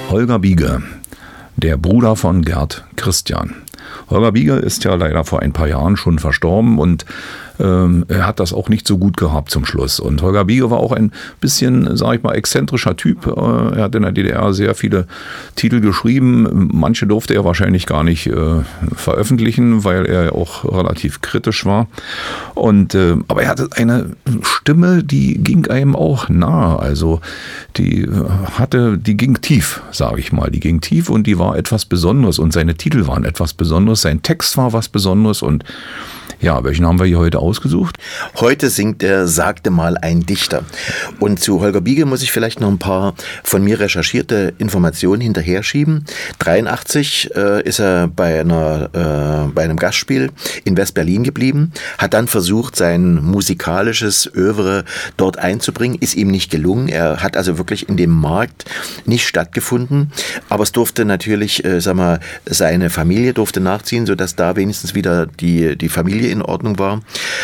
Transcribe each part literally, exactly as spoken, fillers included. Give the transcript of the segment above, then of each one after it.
Holger Biege, der Bruder von Gerd Christian. Holger Biege ist ja leider vor ein paar Jahren schon verstorben und ähm, er hat das auch nicht so gut gehabt zum Schluss. Und Holger Biege war auch ein bisschen, sage ich mal, exzentrischer Typ. Äh, er hat in der D D R sehr viele Titel geschrieben. Manche durfte er wahrscheinlich gar nicht äh, veröffentlichen, weil er ja auch relativ kritisch war. Und, äh, aber er hatte eine Stimme, die ging einem auch nahe. Also die hatte, die ging tief, sage ich mal. Die ging tief und die war etwas Besonderes und seine Titel waren etwas Besonderes. Sein Text war was Besonderes und ja, welchen haben wir hier heute ausgesucht? Heute singt er Sagte mal ein Dichter. Und zu Holger Biege muss ich vielleicht noch ein paar von mir recherchierte Informationen hinterher schieben. dreiundachtzig äh, ist er bei, einer, äh, bei einem Gastspiel in West-Berlin geblieben, hat dann versucht, sein musikalisches Övre dort einzubringen, ist ihm nicht gelungen. Er hat also wirklich in dem Markt nicht stattgefunden. Aber es durfte natürlich, äh, sag mal, seine Familie durfte nachziehen, sodass da wenigstens wieder die, die Familie in Ordnung war.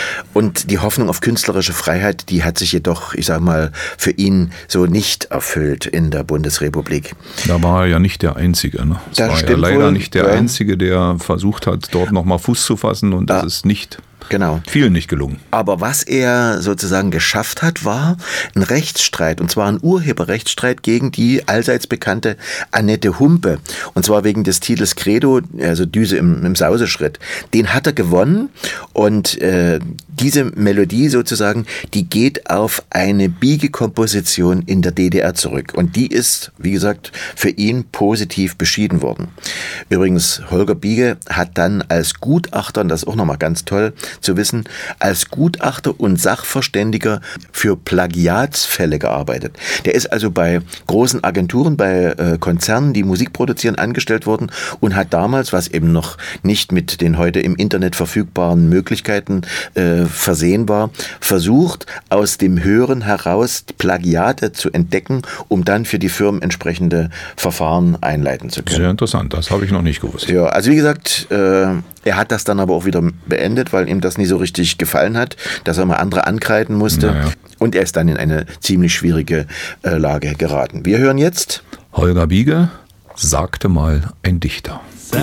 Und die Hoffnung auf künstlerische Freiheit, die hat sich jedoch, ich sag mal, für ihn so nicht erfüllt in der Bundesrepublik. Da war er ja nicht der Einzige. Ne? Das, das war ja leider wohl. nicht der ja. Einzige, der versucht hat, dort nochmal Fuß zu fassen und das ja. ist nicht Genau. Vielen nicht gelungen. Aber was er sozusagen geschafft hat, war ein Rechtsstreit, und zwar ein Urheberrechtsstreit gegen die allseits bekannte Annette Humpe. Und zwar wegen des Titels Credo, also Düse im, im Sauseschritt. Den hat er gewonnen und äh, diese Melodie sozusagen, die geht auf eine Biege-Komposition in der D D R zurück. Und die ist, wie gesagt, für ihn positiv beschieden worden. Übrigens, Holger Biege hat dann als Gutachter, und das ist auch nochmal ganz toll zu wissen, als Gutachter und Sachverständiger für Plagiatsfälle gearbeitet. Der ist also bei großen Agenturen, bei äh, Konzernen, die Musik produzieren, angestellt worden und hat damals, was eben noch nicht mit den heute im Internet verfügbaren Möglichkeiten äh, versehen war, versucht, aus dem Hören heraus Plagiate zu entdecken, um dann für die Firmen entsprechende Verfahren einleiten zu können. Sehr interessant, das habe ich noch nicht gewusst. Ja, also wie gesagt, äh, er hat das dann aber auch wieder beendet, weil ihm das nie so richtig gefallen hat, dass er mal andere ankreiden musste. Naja. Und er ist dann in eine ziemlich schwierige äh, Lage geraten. Wir hören jetzt Holger Biege, Sagte mal ein Dichter.